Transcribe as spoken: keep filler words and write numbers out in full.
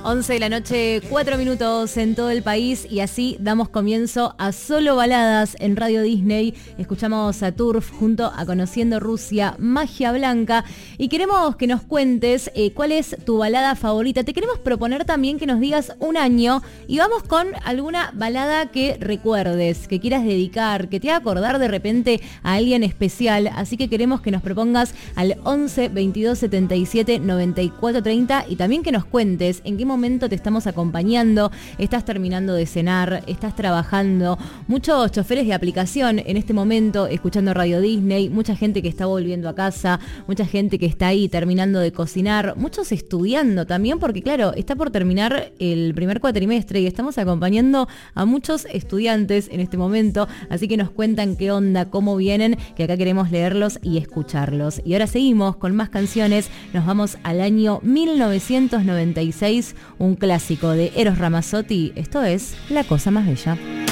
once de la noche, cuatro minutos en todo el país y así damos comienzo a Solo Baladas en Radio Disney. Escuchamos a Turf junto a Conociendo Rusia, Magia Blanca y queremos que nos cuentes eh, cuál es tu balada favorita. Te queremos proponer también que nos digas un año y vamos con alguna balada que recuerdes, que quieras dedicar, que te haga acordar de repente a alguien especial. Así que queremos que nos propongas al once, veintidós, setenta y siete, noventa y cuatro, treinta y también que nos cuentes en qué momento te estamos acompañando, estás terminando de cenar, estás trabajando, muchos choferes de aplicación en este momento escuchando Radio Disney, mucha gente que está volviendo a casa, mucha gente que está ahí terminando de cocinar, muchos estudiando también porque claro, está por terminar el primer cuatrimestre y estamos acompañando a muchos estudiantes en este momento, así que nos cuentan qué onda, cómo vienen, que acá queremos leerlos y escucharlos. Y ahora seguimos con más canciones, nos vamos al año mil novecientos noventa y seis, un clásico de Eros Ramazzotti, esto es La Cosa Más Bella.